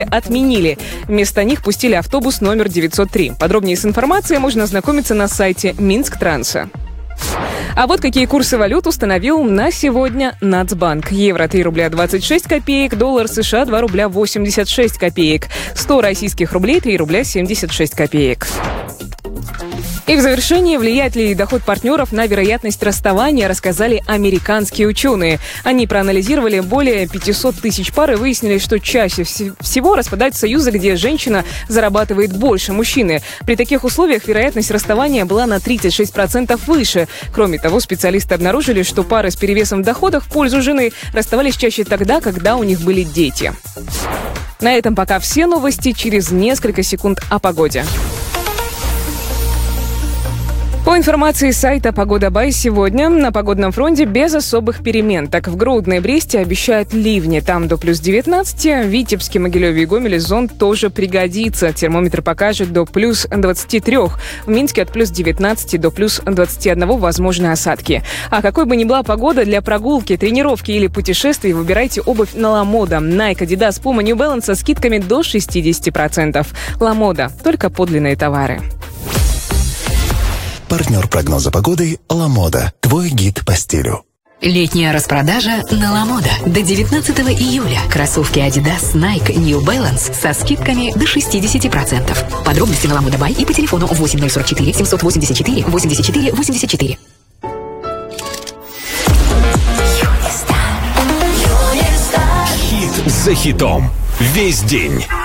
отменили. Вместо них пустили автобус номер 903. Подробнее с информацией можно ознакомиться на сайте Минсктранса. А вот какие курсы валют установил на сегодня Нацбанк. Евро 3 рубля 26 копеек, доллар США 2 рубля 86 копеек, 100 российских рублей 3 рубля 76 копеек. И в завершении, влияет ли доход партнеров на вероятность расставания, рассказали американские ученые. Они проанализировали более 500 тысяч пар и выяснили, что чаще всего распадают союзы, где женщина зарабатывает больше мужчины. При таких условиях вероятность расставания была на 36% выше. Кроме того, специалисты обнаружили, что пары с перевесом в доходах в пользу жены расставались чаще тогда, когда у них были дети. На этом пока все новости. Через несколько секунд о погоде. По информации сайта «Погода Бай», сегодня на погодном фронте без особых перемен. Так, в Гродно и Бресте обещают ливни. Там до плюс 19. В Витебске, Могилеве и Гомеле зонт тоже пригодится. Термометр покажет до плюс 23. В Минске от плюс 19 до плюс 21 возможны осадки. А какой бы ни была погода, для прогулки, тренировки или путешествий выбирайте обувь на Ламода. Nike, Adidas, Puma, New Balance со скидками до 60%. Ламода – только подлинные товары. Партнер прогноза погоды «Ламода». Твой гид по стилю. Летняя распродажа на Ламода. До 19 июля. Кроссовки Adidas, Nike, New Balance со скидками до 60%. Подробности на Ламода Бай и по телефону 8044 784 84 84. Хит за хитом. Весь день.